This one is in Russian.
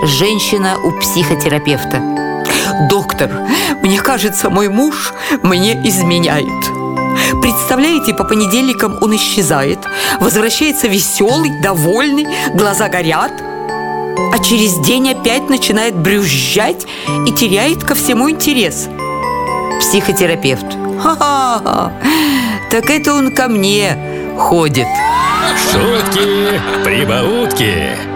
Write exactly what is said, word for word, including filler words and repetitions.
Женщина у психотерапевта. Доктор, мне кажется, мой муж мне изменяет. Представляете, по понедельникам он исчезает, возвращается веселый, довольный, глаза горят, а через день опять начинает брюзжать и теряет ко всему интерес. Психотерапевт. Ха-ха-ха, так это он ко мне ходит. Шутки, прибаутки.